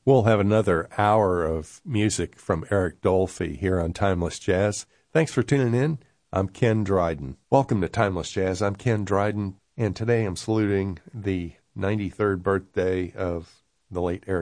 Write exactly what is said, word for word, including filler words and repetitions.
We'll have another hour of music from Eric Dolphy here on Timeless Jazz. Thanks for tuning in. I'm Ken Dryden. Welcome to Timeless Jazz. I'm Ken Dryden, and today I'm saluting the ninety-third birthday of the late Eric